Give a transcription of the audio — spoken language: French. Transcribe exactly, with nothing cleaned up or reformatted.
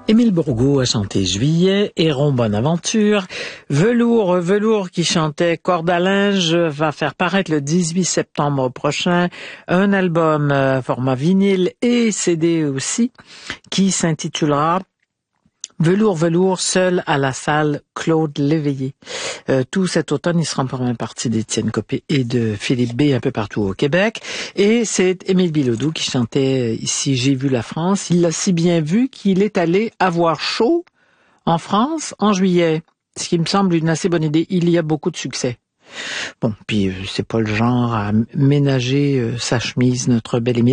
Émile Bourgault a chanté Juillet, Héron Bonaventure, Velours, Velours qui chantait Corde à linge va faire paraître le dix-huit septembre prochain un album euh, format vinyle et C D aussi qui s'intitulera Velours, Velours, seul à la salle Claude Léveillé. Euh, tout cet automne, il sera en première partie d'Étienne Copé et de Philippe B. un peu partout au Québec. Et c'est Émile Bilodeau qui chantait ici « J'ai vu la France ». Il l'a si bien vu qu'il est allé avoir chaud en France en juillet, ce qui me semble une assez bonne idée. Il y a beaucoup de succès. Bon, puis euh, c'est pas le genre à ménager euh, sa chemise, notre bel Émile.